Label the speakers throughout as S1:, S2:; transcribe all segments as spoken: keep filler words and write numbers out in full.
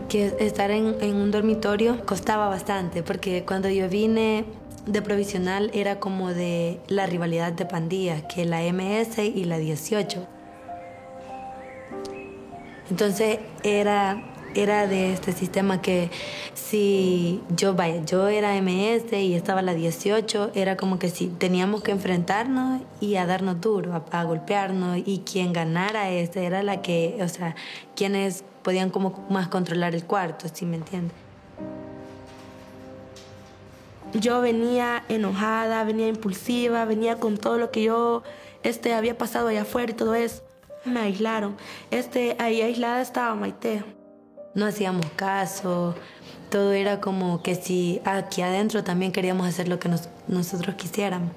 S1: que estar en, en un dormitorio costaba bastante, porque cuando yo vine de provisional era como de la rivalidad de pandillas, que la M S y la dieciocho. Entonces era, era de este sistema que si yo, vaya, yo era M S y estaba la dieciocho, era como que si teníamos que enfrentarnos y a darnos duro, a, a golpearnos, y quien ganara este era la que, o sea, quienes podían como más controlar el cuarto, ¿sí me entiendes?
S2: Yo venía enojada, venía impulsiva, venía con todo lo que yo este, había pasado allá afuera y todo eso. Me aislaron. Este, ahí aislada estaba Maite.
S1: No hacíamos caso, todo era como que si aquí adentro también queríamos hacer lo que nos, nosotros quisiéramos.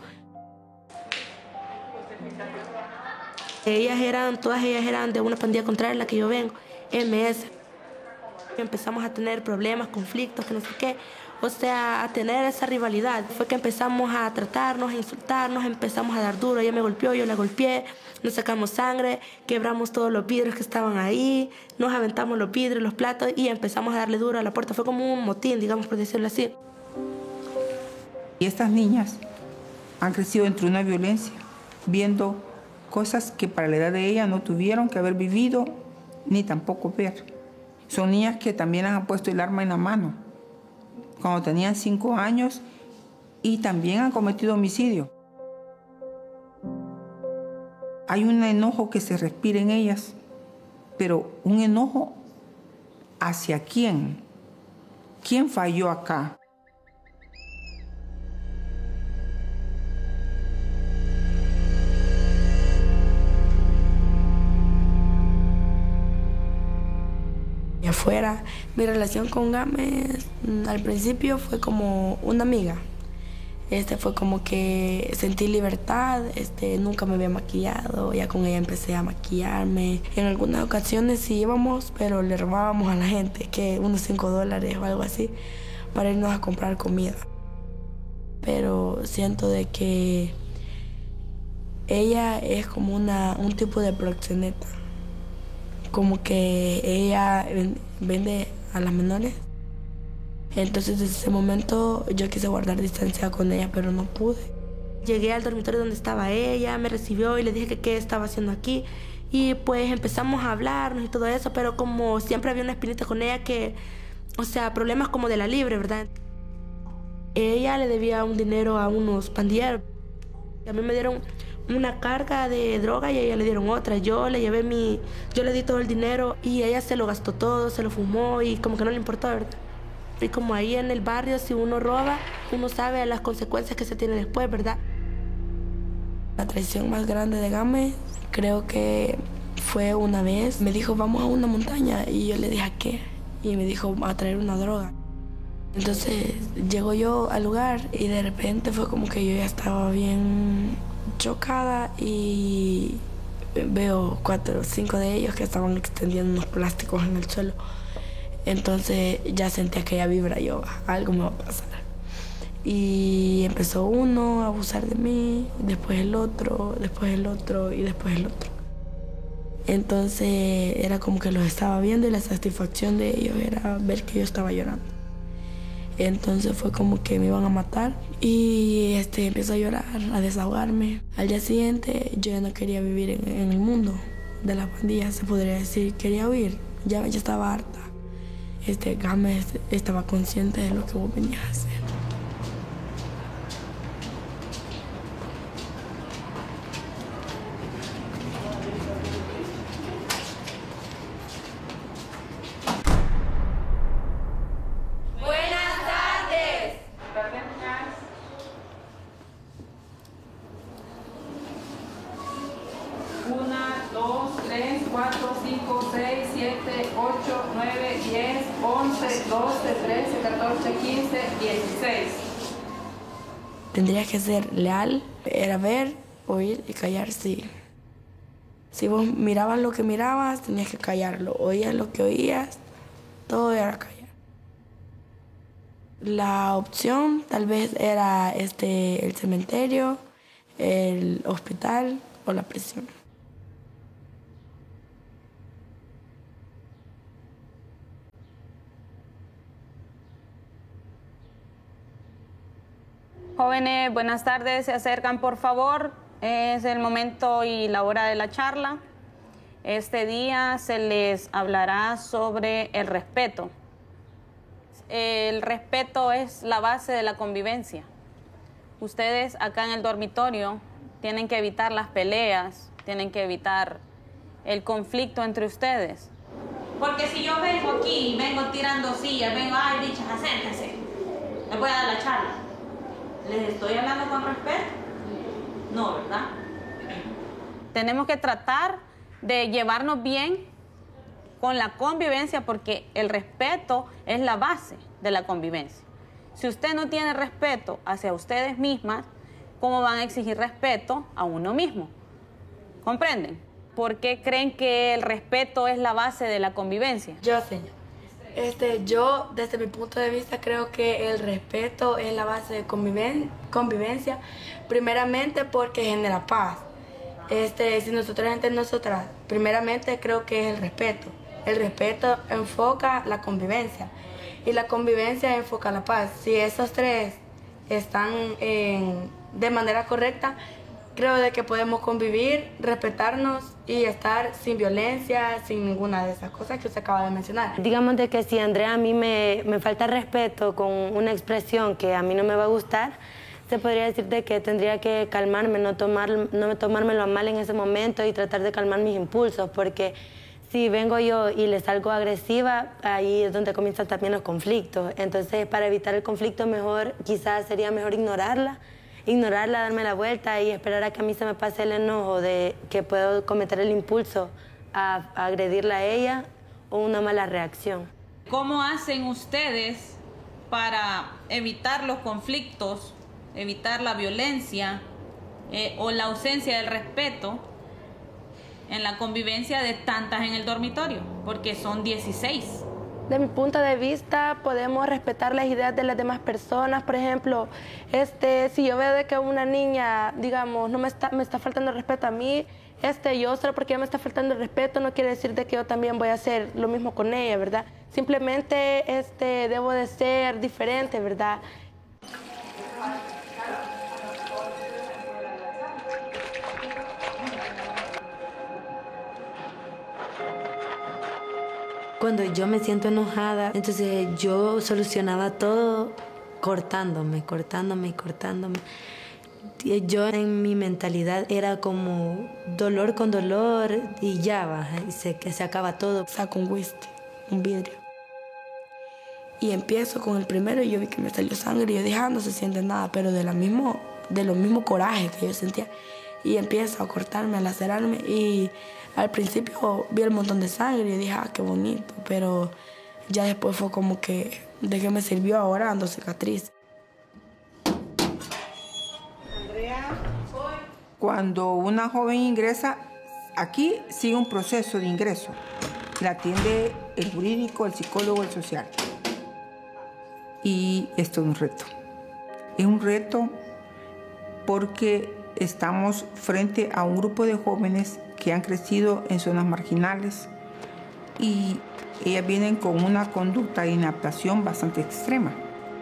S2: Ellas eran, todas ellas eran de una pandilla contraria a la que yo vengo, M S. Empezamos a tener problemas, conflictos, que no sé qué. O sea, a tener esa rivalidad. Fue que empezamos a tratarnos, a insultarnos, empezamos a dar duro. Ella me golpeó, yo la golpeé, nos sacamos sangre, quebramos todos los vidrios que estaban ahí, nos aventamos los vidrios, los platos y empezamos a darle duro a la puerta. Fue como un motín, digamos, por decirlo así.
S3: Y estas niñas han crecido entre una violencia, viendo cosas que para la edad de ellas no tuvieron que haber vivido ni tampoco ver. Son niñas que también han puesto el arma en la mano cuando tenían cinco años y también han cometido homicidio. Hay un enojo que se respira en ellas, pero un enojo ¿hacia quién? ¿Quién falló acá?
S2: Y afuera, mi relación con Gámez al principio fue como una amiga. Este fue como que sentí libertad, este, nunca me había maquillado, ya con ella empecé a maquillarme. En algunas ocasiones sí íbamos, pero le robábamos a la gente, que unos cinco dólares o algo así, para irnos a comprar comida. Pero siento de que ella es como una, un tipo de proxeneta. Como que ella vende a las menores. Entonces desde ese momento yo quise guardar distancia con ella, pero no pude. Llegué al dormitorio donde estaba ella, me recibió y le dije que qué estaba haciendo aquí. Y pues empezamos a hablarnos y todo eso, pero como siempre había una espinita con ella que, o sea, problemas como de la libre, ¿verdad? Ella le debía un dinero a unos pandilleros. A mí me dieron una carga de droga y a ella le dieron otra. Yo le llevé mi, yo le di todo el dinero y ella se lo gastó todo, se lo fumó y como que no le importó, ¿verdad? Y como ahí en el barrio, si uno roba, uno sabe las consecuencias que se tiene después, ¿verdad? La traición más grande de Gámez, creo que fue una vez. Me dijo, vamos a una montaña. Y yo le dije, ¿a qué? Y me dijo, a traer una droga. Entonces, llego yo al lugar y de repente fue como que yo ya estaba bien chocada y veo cuatro o cinco de ellos que estaban extendiendo unos plásticos en el suelo. Entonces ya sentí aquella vibra, yo, algo me va a pasar. Y empezó uno a abusar de mí, después el otro, después el otro y después el otro. Entonces era como que los estaba viendo y la satisfacción de ellos era ver que yo estaba llorando. Entonces fue como que me iban a matar y este, empecé a llorar, a desahogarme. Al día siguiente yo ya no quería vivir en, en el mundo de las pandillas, se podría decir, quería huir, ya, ya estaba harta. Este, Gámez estaba consciente de lo que vos venías a hacer.
S4: Buenas tardes.
S5: Una, dos, tres, cuatro, cinco, seis, siete, ocho, nueve, diez, once, doce, trece, catorce, quince, dieciséis.
S2: Tendrías que ser leal, era ver, oír y callar, sí. Si vos mirabas lo que mirabas, tenías que callarlo. Oías lo que oías, todo era callar. La opción tal vez era este, el cementerio, el hospital o la prisión.
S6: Jóvenes, buenas tardes, se acercan por favor, es el momento y la hora de la charla. Este día se les hablará sobre el respeto. El respeto es la base de la convivencia. Ustedes acá en el dormitorio tienen que evitar las peleas, tienen que evitar el conflicto entre ustedes.
S7: Porque si yo vengo aquí, vengo tirando sillas, vengo, ay, bichas, acérquense, les voy a dar la charla. ¿Les estoy hablando con respeto? No, ¿verdad?
S6: Tenemos que tratar de llevarnos bien con la convivencia porque el respeto es la base de la convivencia. Si usted no tiene respeto hacia ustedes mismas, ¿cómo van a exigir respeto a uno mismo? ¿Comprenden? ¿Por qué creen que el respeto es la base de la convivencia?
S2: Yo, señor. Este, yo, desde mi punto de vista, creo que el respeto es la base de conviven convivencia, primeramente porque genera paz. Este, si nosotros entre nosotras, primeramente creo que es el respeto. El respeto enfoca la convivencia y la convivencia enfoca la paz. Si esos tres están en, de manera correcta, creo de que podemos convivir, respetarnos y estar sin violencia, sin ninguna de esas cosas que usted acaba de mencionar.
S1: Digamos de que si Andrea a mí me, me falta respeto con una expresión que a mí no me va a gustar, se podría decir de que tendría que calmarme, no, tomar, no tomármelo a mal en ese momento y tratar de calmar mis impulsos, porque si vengo yo y le salgo agresiva, ahí es donde comienzan también los conflictos. Entonces, para evitar el conflicto, mejor, quizás sería mejor ignorarla, ignorarla, darme la vuelta y esperar a que a mí se me pase el enojo de que puedo cometer el impulso a, a agredirla a ella o una mala reacción.
S7: ¿Cómo hacen ustedes para evitar los conflictos, evitar la violencia eh, o la ausencia del respeto en la convivencia de tantas en el dormitorio? Porque son dieciséis.
S8: De mi punto de vista, podemos respetar las ideas de las demás personas. Por ejemplo, este, si yo veo de que una niña, digamos, no me está, me está faltando respeto a mí, este, yo solo porque ella me está faltando el respeto no quiere decir de que yo también voy a hacer lo mismo con ella, ¿verdad? Simplemente este, debo de ser diferente, ¿verdad?
S1: Cuando yo me siento enojada, entonces yo solucionaba todo cortándome, cortándome y cortándome. Yo en mi mentalidad era como dolor con dolor y ya va, y se, que se acaba todo.
S2: Saco un whisky, un vidrio. Y empiezo con el primero y yo vi que me salió sangre y yo dije, ah, no se siente nada, pero de, la mismo, de lo mismo coraje que yo sentía. Y empiezo a cortarme, a lacerarme y al principio vi el montón de sangre y dije, ah, qué bonito, pero ya después fue como que, ¿de qué me sirvió ahora ando cicatriz?
S3: Cuando una joven ingresa, aquí sigue un proceso de ingreso. La atiende el jurídico, el psicólogo, el social. Y esto es un reto. Es un reto porque estamos frente a un grupo de jóvenes que han crecido en zonas marginales y ellas vienen con una conducta de inadaptación bastante extrema.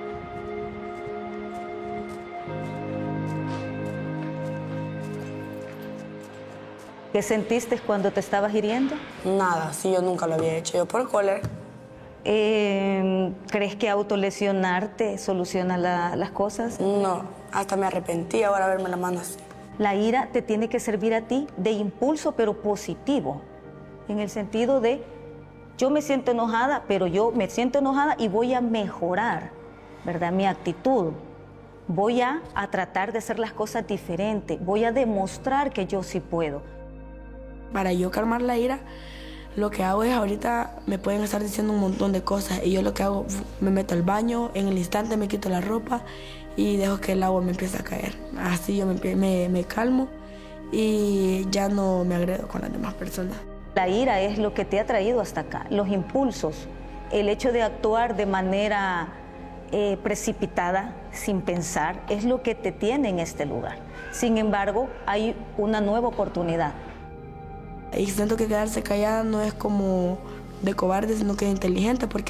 S9: ¿Qué sentiste cuando te estabas hiriendo?
S2: Nada, sí, yo nunca lo había hecho, yo por cólera.
S9: Eh, ¿Crees que autolesionarte soluciona la, las cosas?
S2: No, hasta me arrepentí ahora verme la mano así.
S9: La ira te tiene que servir a ti de impulso, pero positivo, en el sentido de yo me siento enojada, pero yo me siento enojada y voy a mejorar, ¿verdad? Mi actitud. Voy a, a tratar de hacer las cosas diferentes, voy a demostrar que yo sí puedo.
S2: Para yo calmar la ira, lo que hago es ahorita me pueden estar diciendo un montón de cosas y yo lo que hago, me meto al baño, en el instante me quito la ropa y dejo que el agua me empiece a caer. Así yo me, me, me calmo y ya no me agredo con las demás personas.
S9: La ira es lo que te ha traído hasta acá, los impulsos, el hecho de actuar de manera eh, precipitada, sin pensar, es lo que te tiene en este lugar. Sin embargo, hay una nueva oportunidad.
S2: Y siento que quedarse callada no es como de cobarde, sino que de inteligente, porque